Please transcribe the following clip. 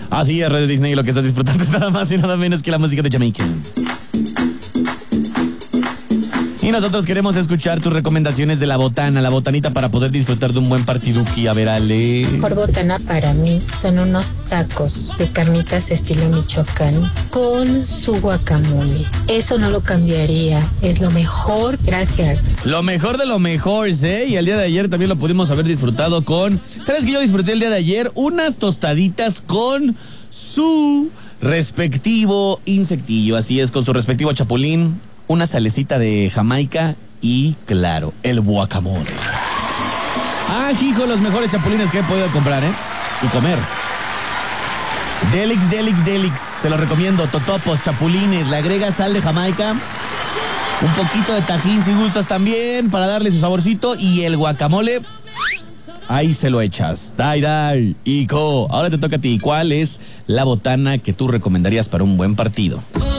Así es, Red Disney, lo que estás disfrutando es nada más y nada menos que la música de Jamaica. Y nosotros queremos escuchar tus recomendaciones de la botanita para poder disfrutar de un buen partiduki. A ver, Ale. Mejor botana para mí son unos tacos de carnitas estilo Michoacán con su guacamole. Eso no lo cambiaría, es lo mejor, gracias. Lo mejor de lo mejor, ¿eh? Y el día de ayer también lo pudimos haber disfrutado con... ¿Sabes qué yo disfruté el día de ayer? Unas tostaditas con su respectivo insectillo. Así es, con su respectivo chapulín, una salecita de Jamaica y, claro, el guacamole. Ah, hijo, los mejores chapulines que he podido comprar, y comer. Delix. Se los recomiendo. Totopos, chapulines. Le agregas sal de Jamaica, un poquito de tajín si gustas también, para darle su saborcito. Y el guacamole, ahí se lo echas. Dai. Ico. Ahora te toca a ti. ¿Cuál es la botana que tú recomendarías para un buen partido?